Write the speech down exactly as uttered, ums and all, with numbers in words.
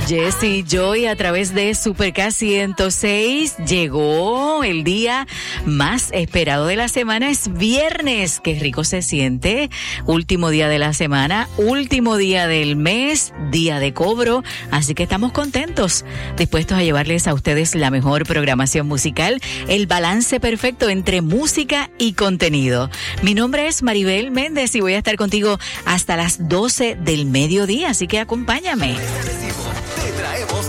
Jesse Joy a través de Super K ciento seis. Llegó el día más esperado de la semana, es viernes. Qué rico se siente. Último día de la semana, último día del mes, día de cobro. Así que estamos contentos, dispuestos a llevarles a ustedes la mejor programación musical, el balance perfecto entre música y contenido. Mi nombre es Maribel Méndez y voy a estar contigo hasta las doce del mediodía, así que acompáñame. Te traemos